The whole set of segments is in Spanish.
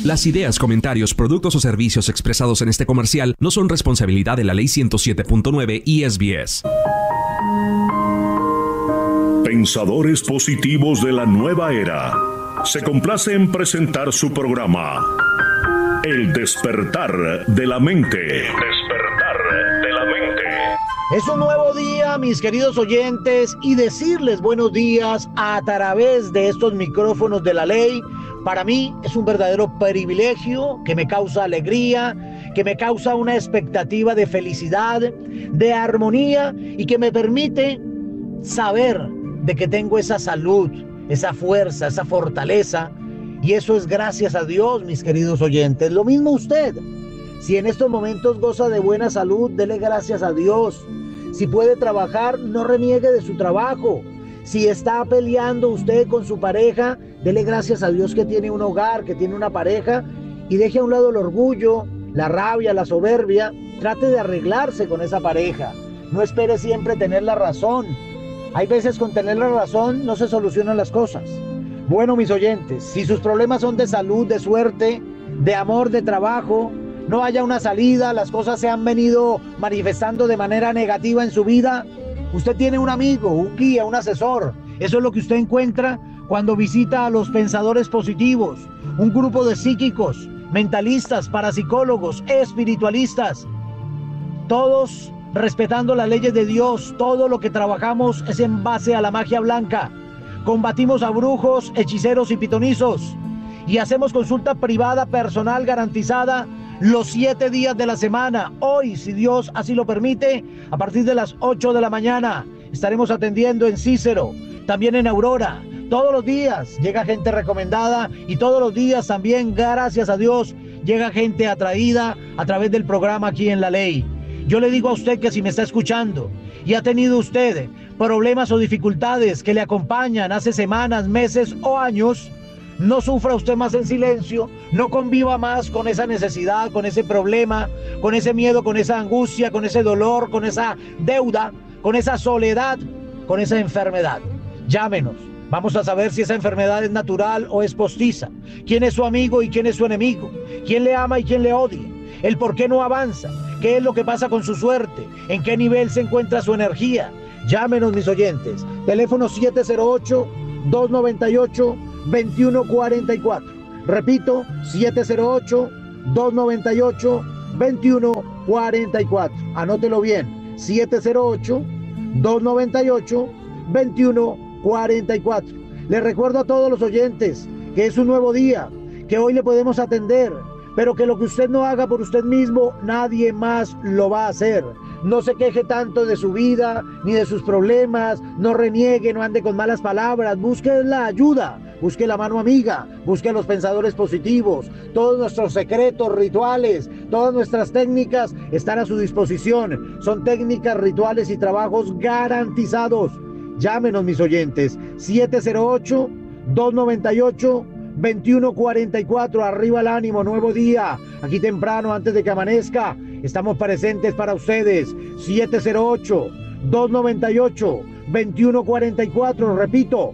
Las ideas, comentarios, productos o servicios expresados en este comercial no son responsabilidad de la Ley 107.9 y SBS. Pensadores positivos de la nueva era. Se complace en presentar su programa El despertar de la mente. El despertar de la mente. Es un nuevo día, mis queridos oyentes, y decirles buenos días a través de estos micrófonos de la ley. Para mí es un verdadero privilegio que me causa alegría, que me causa una expectativa de felicidad, de armonía y que me permite saber de que tengo esa salud, esa fuerza, esa fortaleza, y eso es gracias a Dios, mis queridos oyentes. Lo mismo usted. Si en estos momentos goza de buena salud, dele gracias a Dios. Si puede trabajar, no reniegue de su trabajo. Si está peleando usted con su pareja, dele gracias a Dios que tiene un hogar, que tiene una pareja, y deje a un lado el orgullo, la rabia, la soberbia. Trate de arreglarse con esa pareja. No espere siempre tener la razón. Hay veces con tener la razón no se solucionan las cosas. Bueno, mis oyentes, si sus problemas son de salud, de suerte, de amor, de trabajo, no haya una salida, las cosas se han venido manifestando de manera negativa en su vida, usted tiene un amigo, un guía, un asesor. Eso es lo que usted encuentra cuando visita a los pensadores positivos, un grupo de psíquicos, mentalistas, parapsicólogos, espiritualistas, todos respetando las leyes de Dios. Todo lo que trabajamos es en base a la magia blanca. Combatimos a brujos, hechiceros y pitonizos, y hacemos consulta privada, personal, garantizada los 7 días de la semana. Hoy, si Dios así lo permite, a partir de las 8 de la mañana, estaremos atendiendo en Cícero, también en Aurora. Todos los días llega gente recomendada y todos los días también, gracias a Dios, llega gente atraída a través del programa aquí en La Ley. Yo le digo a usted que si me está escuchando y ha tenido usted problemas o dificultades que le acompañan hace semanas, meses o años, no sufra usted más en silencio, no conviva más con esa necesidad, con ese problema, con ese miedo, con esa angustia, con ese dolor, con esa deuda, con esa soledad, con esa enfermedad. Llámenos. Vamos a saber si esa enfermedad es natural o es postiza. ¿Quién es su amigo y quién es su enemigo? ¿Quién le ama y quién le odia? El por qué no avanza. ¿Qué es lo que pasa con su suerte? ¿En qué nivel se encuentra su energía? Llámenos, mis oyentes. Teléfono 708-298-2144. Repito, 708-298-2144. Anótelo bien. 708-298-2144. Les recuerdo a todos los oyentes que es un nuevo día, que hoy le podemos atender, pero que lo que usted no haga por usted mismo, nadie más lo va a hacer. No se queje tanto de su vida, ni de sus problemas, no reniegue, no ande con malas palabras, busque la ayuda, busque la mano amiga, busque a los pensadores positivos. Todos nuestros secretos, rituales, todas nuestras técnicas están a su disposición. Son técnicas, rituales y trabajos garantizados. Llámenos, mis oyentes, 708-298-2144. Arriba el ánimo, nuevo día. Aquí temprano, antes de que amanezca, estamos presentes para ustedes. 708-298-2144. Repito,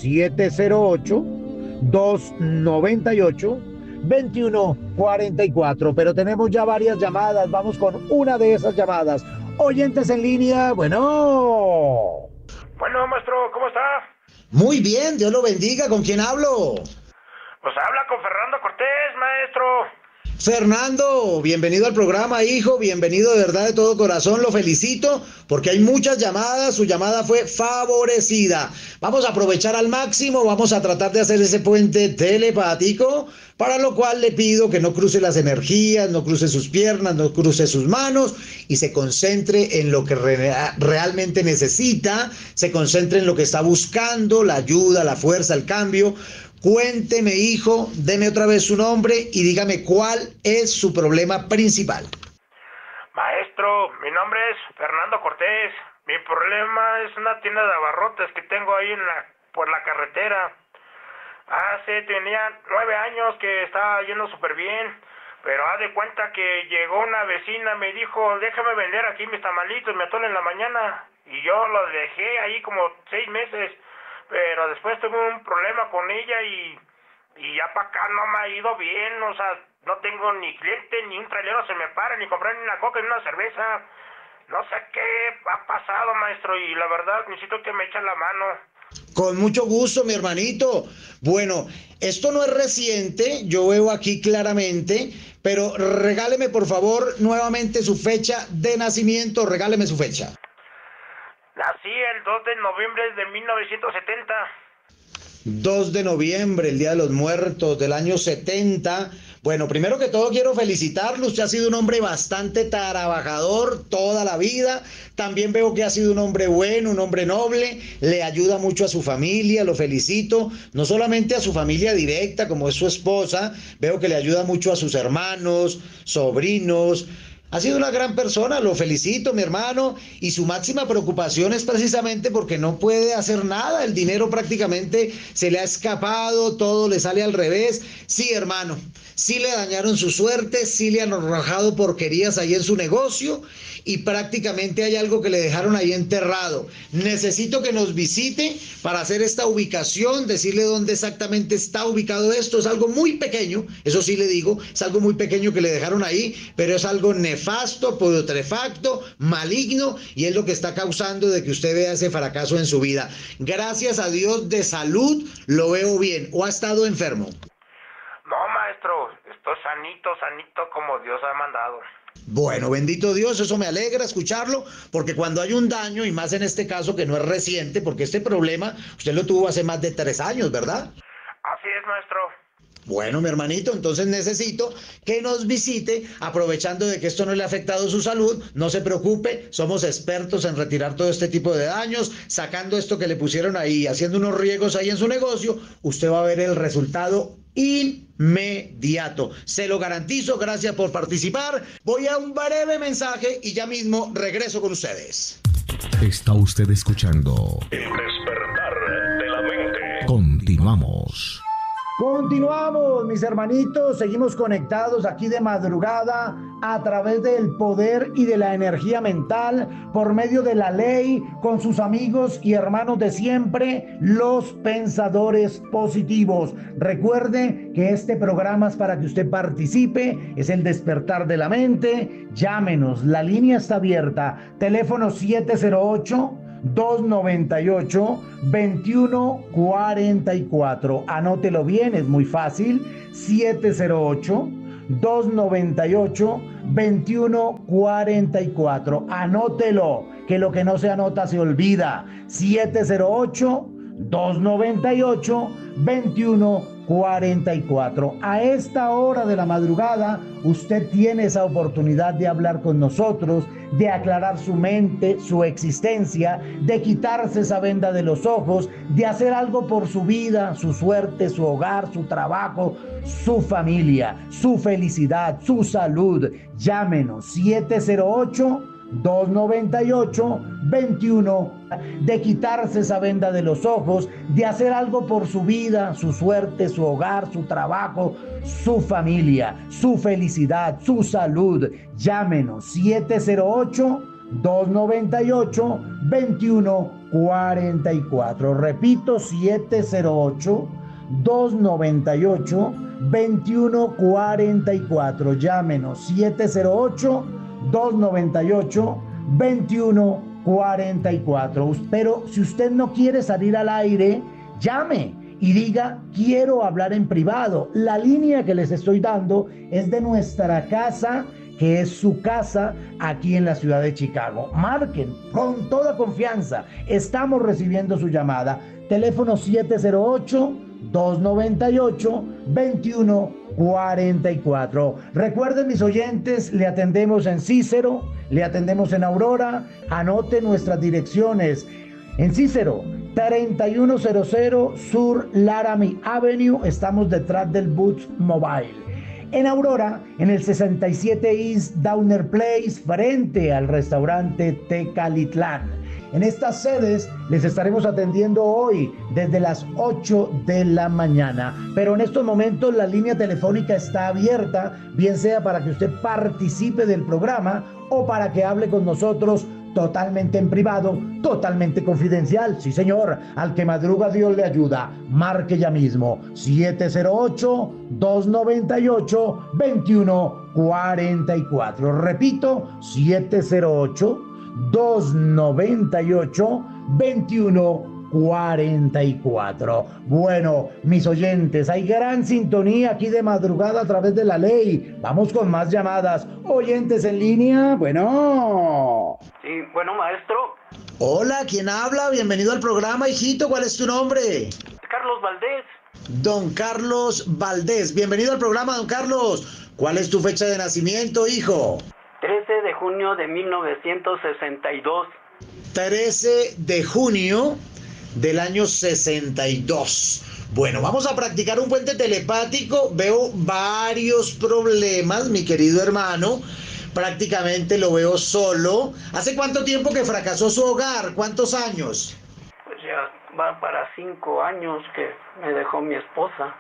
708-298-2144. Pero tenemos ya varias llamadas. Vamos con una de esas llamadas. Oyentes en línea, bueno. Bueno, maestro, ¿cómo está? Muy bien, Dios lo bendiga. ¿Con quién hablo? Pues habla con Fernando Cortés, maestro. Fernando, bienvenido al programa, hijo, bienvenido de verdad de todo corazón, lo felicito porque hay muchas llamadas, su llamada fue favorecida. Vamos a aprovechar al máximo, vamos a tratar de hacer ese puente telepático, para lo cual le pido que no cruce las energías, no cruce sus piernas, no cruce sus manos y se concentre en lo que realmente necesita, se concentre en lo que está buscando, la ayuda, la fuerza, el cambio. Cuénteme, hijo, deme otra vez su nombre y dígame cuál es su problema principal. Maestro, mi nombre es Fernando Cortés. Mi problema es una tienda de abarrotes que tengo ahí por la carretera. Tenía 9 años que estaba yendo súper bien, pero haz de cuenta que llegó una vecina, me dijo, déjame vender aquí mis tamalitos, me atole en la mañana, y yo los dejé ahí como 6 meses. Pero después tuve un problema con ella y y ya para acá no me ha ido bien, o sea, no tengo ni cliente, ni un trailero se me para, ni comprar ni una coca ni una cerveza. No sé qué ha pasado, maestro, y la verdad necesito que me echen la mano. Con mucho gusto, mi hermanito. Bueno, esto no es reciente, yo veo aquí claramente, pero regáleme por favor nuevamente su fecha de nacimiento, regáleme su fecha. Nací el 2 de noviembre de 1970. 2 de noviembre, el Día de los Muertos del año 70. Bueno, primero que todo quiero felicitarlo, usted ha sido un hombre bastante trabajador toda la vida, también veo que ha sido un hombre bueno, un hombre noble, le ayuda mucho a su familia, lo felicito, no solamente a su familia directa como es su esposa, veo que le ayuda mucho a sus hermanos, sobrinos. Ha sido una gran persona, lo felicito, mi hermano, y su máxima preocupación es precisamente porque no puede hacer nada, el dinero prácticamente se le ha escapado, todo le sale al revés. Sí, hermano, sí le dañaron su suerte, sí le han arrojado porquerías ahí en su negocio y prácticamente hay algo que le dejaron ahí enterrado. Necesito que nos visite para hacer esta ubicación, decirle dónde exactamente está ubicado esto. Es algo muy pequeño, eso sí le digo, es algo muy pequeño que le dejaron ahí, pero es algo nefasto, putrefacto, maligno, y es lo que está causando de que usted vea ese fracaso en su vida. Gracias a Dios de salud lo veo bien. ¿O ha estado enfermo? No, maestro, estoy sanito como Dios ha mandado. Bueno, bendito Dios, eso me alegra escucharlo, porque cuando hay un daño, y más en este caso que no es reciente, porque este problema usted lo tuvo hace más de 3 años, ¿verdad? Así es, maestro. Bueno, mi hermanito, entonces necesito que nos visite, aprovechando de que esto no le ha afectado su salud. No se preocupe, somos expertos en retirar todo este tipo de daños, sacando esto que le pusieron ahí, haciendo unos riegos ahí en su negocio. Usted va a ver el resultado inmediato, se lo garantizo. Gracias por participar. Voy a un breve mensaje y ya mismo regreso con ustedes. Está usted escuchando El despertar de la mente. Continuamos. Continuamos, mis hermanitos, seguimos conectados aquí de madrugada a través del poder y de la energía mental por medio de la ley con sus amigos y hermanos de siempre, los pensadores positivos. Recuerde que este programa es para que usted participe, es el despertar de la mente. Llámenos, la línea está abierta, teléfono 708-298-2144. Anótelo bien, es muy fácil. 708-298-2144. Anótelo, que lo que no se anota se olvida. 708-298-2144. A esta hora de la madrugada, usted tiene esa oportunidad de hablar con nosotros, de aclarar su mente, su existencia, de quitarse esa venda de los ojos, de hacer algo por su vida, su suerte, su hogar, su trabajo, su familia, su felicidad, su salud. Llámenos 708-298-21. De quitarse esa venda de los ojos, de hacer algo por su vida, su suerte, su hogar, su trabajo, su familia, su felicidad, su salud. Llámenos 708-298-2144. Repito, 708-298-2144. Llámenos 708-298-2144. Pero si usted no quiere salir al aire, llame y diga: quiero hablar en privado. La línea que les estoy dando es de nuestra casa, que es su casa aquí en la ciudad de Chicago. Marquen con toda confianza, estamos recibiendo su llamada. Teléfono 708-298-2144. Recuerden, mis oyentes, le atendemos en Cícero, le atendemos en Aurora. Anote nuestras direcciones. En Cícero, 3100 Sur Laramie Avenue, estamos detrás del Boots Mobile. En Aurora, en el 67 East Downer Place, frente al restaurante Tecalitlán. En estas sedes les estaremos atendiendo hoy desde las 8 de la mañana. Pero en estos momentos la línea telefónica está abierta, bien sea para que usted participe del programa o para que hable con nosotros totalmente en privado, totalmente confidencial. Sí, señor, al que madruga Dios le ayuda. Marque ya mismo 708-298-2144. Repito, 708-298-2144. Bueno, mis oyentes, hay gran sintonía aquí de madrugada a través de la ley. Vamos con más llamadas. Oyentes en línea, bueno. Sí, bueno, maestro. Hola, ¿quién habla? Bienvenido al programa, hijito. ¿Cuál es tu nombre? Carlos Valdés. Don Carlos Valdés. Bienvenido al programa, don Carlos. ¿Cuál es tu fecha de nacimiento, hijo? 13 de junio de 1962. 13 de junio del año 62. Bueno, vamos a practicar un puente telepático. Veo varios problemas, mi querido hermano. Prácticamente lo veo solo. ¿Hace cuánto tiempo que fracasó su hogar? ¿Cuántos años? Pues ya va para 5 años que me dejó mi esposa.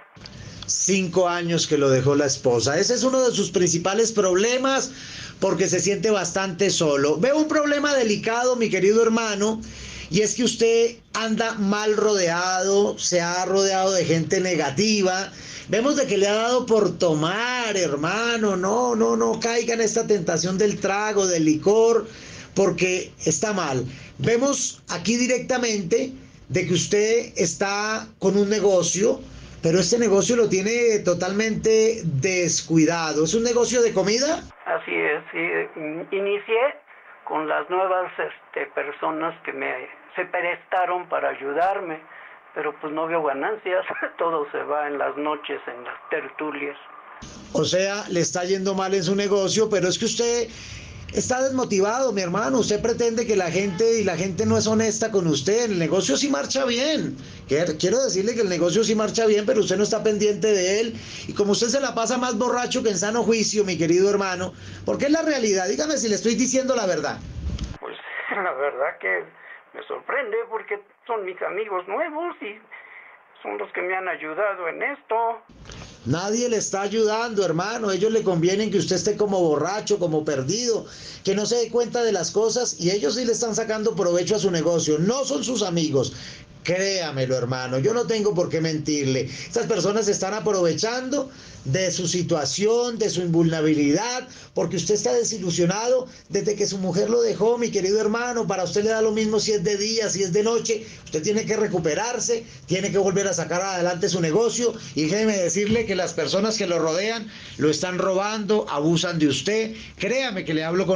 5 años que lo dejó la esposa. Ese es uno de sus principales problemas porque se siente bastante solo. Veo un problema delicado, mi querido hermano, y es que usted anda mal rodeado, se ha rodeado de gente negativa. Vemos de que le ha dado por tomar, hermano. No caiga en esta tentación del trago, del licor, porque está mal. Vemos aquí directamente de que usted está con un negocio, pero este negocio lo tiene totalmente descuidado. ¿Es un negocio de comida? Así es, sí. Inicié con las nuevas personas que se prestaron para ayudarme, pero pues no veo ganancias. Todo se va en las noches, en las tertulias. O sea, le está yendo mal en su negocio, pero es que usted está desmotivado, mi hermano. Usted pretende que la gente no es honesta con usted. El negocio sí marcha bien. Quiero decirle que el negocio sí marcha bien, pero usted no está pendiente de él. Y como usted se la pasa más borracho que en sano juicio, mi querido hermano, porque es la realidad. Dígame si le estoy diciendo la verdad. Pues la verdad que me sorprende porque son mis amigos nuevos y son los que me han ayudado en esto. Nadie le está ayudando, hermano. A ellos le convienen que usted esté como borracho, como perdido, que no se dé cuenta de las cosas, y ellos sí le están sacando provecho a su negocio. No son sus amigos. Créamelo, hermano, yo no tengo por qué mentirle. Estas personas se están aprovechando de su situación, de su invulnerabilidad, porque usted está desilusionado desde que su mujer lo dejó, mi querido hermano. Para usted le da lo mismo si es de día, si es de noche. Usted tiene que recuperarse, tiene que volver a sacar adelante su negocio, y déjeme decirle que las personas que lo rodean lo están robando, abusan de usted. Créame que le hablo con